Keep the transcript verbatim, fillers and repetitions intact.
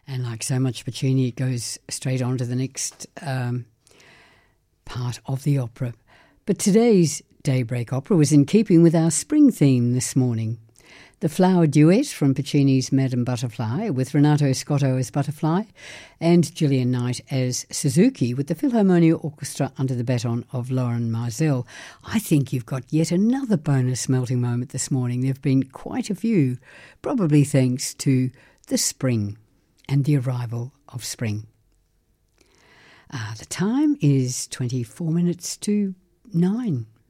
And like so much Puccini, it goes straight on to the next um, part of the opera. But today's Daybreak Opera was in keeping with our spring theme this morning. The Flower Duet from Puccini's Madame Butterfly, with Renato Scotto as Butterfly and Gillian Knight as Suzuki, with the Philharmonia Orchestra under the baton of Lauren Marzell. I think you've got yet another bonus melting moment this morning. There have been quite a few, probably thanks to the spring and the arrival of spring. Uh, the time is twenty-four minutes to nine.